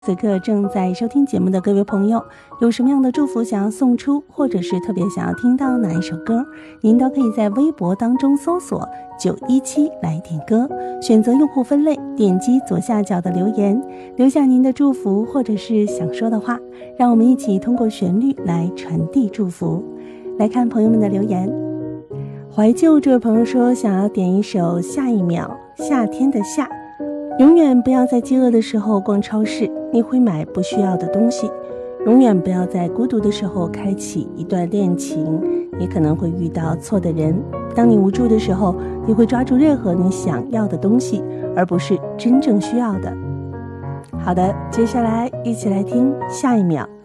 此刻正在收听节目的各位朋友，有什么样的祝福想要送出，或者是特别想要听到哪一首歌，您都可以在微博当中搜索917来点歌，选择用户分类，点击左下角的留言，留下您的祝福或者是想说的话，让我们一起通过旋律来传递祝福。来看朋友们的留言。怀旧这位朋友说，想要点一首下一秒，夏天的夏。永远不要在饥饿的时候逛超市，你会买不需要的东西。永远不要在孤独的时候开启一段恋情，你可能会遇到错的人。当你无助的时候，你会抓住任何你想要的东西，而不是真正需要的。好的，接下来一起来听下一秒